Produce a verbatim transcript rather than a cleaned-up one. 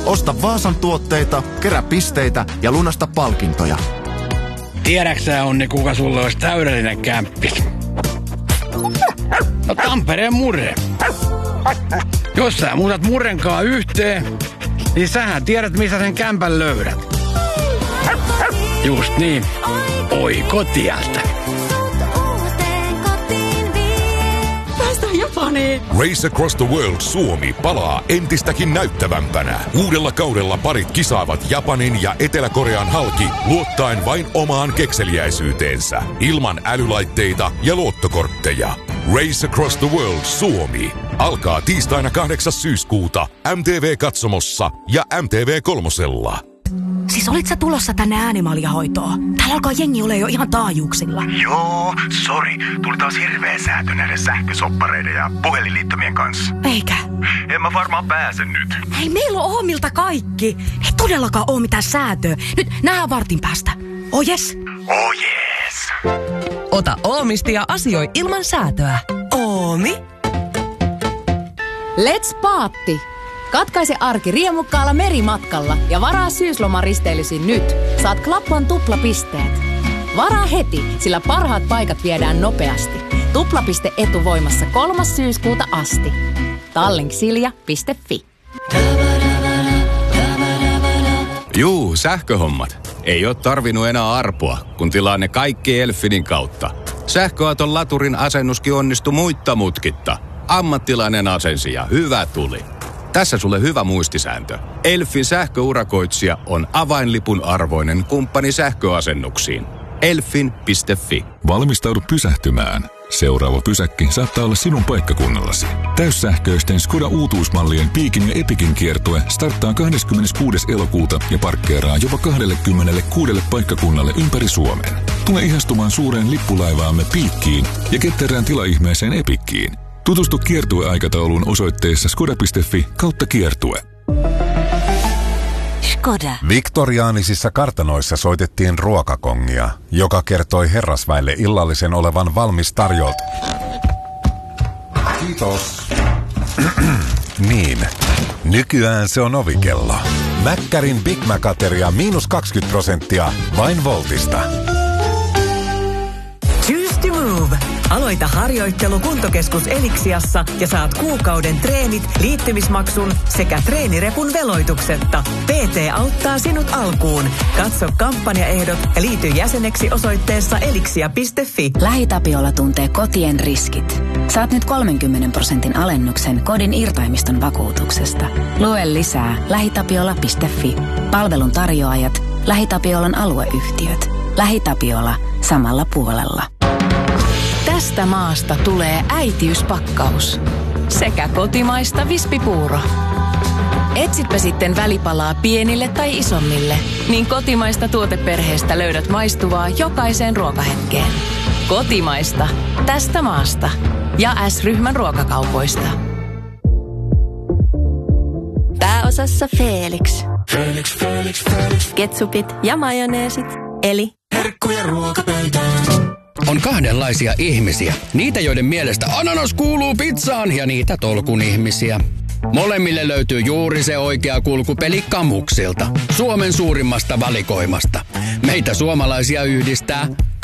Osta Vaasan tuotteita, kerää pisteitä ja lunasta palkintoja. Tiedäksä, Onni, kuka sulle olisi täydellinen kämppis? No Tampereen Murre. Jos sä muutat Murrenkaan yhteen, niin sähän tiedät, missä sen kämpän löydät. Just niin. Oikotieltä. Päästään Japaniin. Race Across the World Suomi palaa entistäkin näyttävämpänä. Uudella kaudella parit kisaavat Japanin ja Etelä-Korean halki luottaen vain omaan kekseliäisyyteensä. Ilman älylaitteita ja luottokortteja. Race Across the World Suomi alkaa tiistaina kahdeksas syyskuuta M T V-katsomossa ja M T V kolmosella. Siis olit sä tulossa tänne äänimaljahoitoon? Täällä alkaa jengi ole jo ihan taajuuksilla. Joo, sori. Tuli taas hirveä säätö näiden sähkösoppareiden ja puhelinliittymien kanssa. Eikä? En mä varmaan pääse nyt. Hei, meillä on Oomilta kaikki. Ei todellakaan oo mitään säätöä. Nyt nähdään vartin päästä. Oh yes. Oh yes. Ota Oomista ja asioi ilman säätöä. Oomi. Let's Paatti! Katkaise arki riemukkaalla merimatkalla ja varaa syyslomaristeilyysi nyt. Saat Klappan tuplapisteet. Varaa heti, sillä parhaat paikat viedään nopeasti. Tuplapiste etuvoimassa kolmas syyskuuta asti. Tallinksilja piste fi. Juu, sähköhommat. Ei oo tarvinnut enää arpoa, kun tilaa ne kaikki Elfinin kautta. Sähköauton laturin asennuskin onnistui muitta mutkitta. Ammattilainen asensi ja hyvä tuli. Tässä sulle hyvä muistisääntö. Elfin sähköurakoitsija on avainlipun arvoinen kumppani sähköasennuksiin. elfin piste fi. Valmistaudu pysähtymään. Seuraava pysäkki saattaa olla sinun paikkakunnallasi. Täyssähköisten Skoda uutuusmallien Piikin ja Epikin kiertue starttaa kahdeskymmeneskuudes elokuuta ja parkkeeraa jopa kaksikymmentäkuusi paikkakunnalle ympäri Suomen. Tule ihastumaan suureen lippulaivaamme Piikkiin ja ketterään tilaihmeeseen Epikkiin. Tutustu kiertueaikatauluun osoitteessa skoda piste fi kautta kiertue. Skoda. Viktoriaanisissa kartanoissa soitettiin ruokakongia, joka kertoi herrasväelle illallisen olevan valmis tarjolta. Kiitos. Niin, nykyään se on ovikello. Mäkkärin Big Mac-ateria miinus kaksikymmentä prosenttia vain Voltista. Choose to move. Aloita harjoittelu Kuntokeskus Eliksiassa ja saat kuukauden treenit, liittymismaksun sekä treenirepun veloituksetta. P T auttaa sinut alkuun. Katso kampanjaehdot ja liity jäseneksi osoitteessa eliksia piste fi. LähiTapiola tuntee kotien riskit. Saat nyt kolmenkymmenen prosentin alennuksen kodin irtaimiston vakuutuksesta. Lue lisää lähitapiola piste fi. Palvelun tarjoajat, LähiTapiolan alueyhtiöt. LähiTapiola samalla puolella. Tästä maasta tulee äitiyspakkaus. Sekä kotimaista vispipuuro. Etsitpä sitten välipalaa pienille tai isommille, niin kotimaista tuoteperheestä löydät maistuvaa jokaiseen ruokahetkeen. Kotimaista. Tästä maasta. Ja S-ryhmän ruokakaupoista. Pääosassa Felix. Felix, Felix, Felix. Ketsupit ja majoneesit. Eli herkkuja ruokapöytään. On kahdenlaisia ihmisiä. Niitä, joiden mielestä ananas kuuluu pizzaan, ja niitä tolkun ihmisiä. Molemmille löytyy juuri se oikea kulkupeli Kamuksilta. Suomen suurimmasta valikoimasta. Meitä suomalaisia yhdistää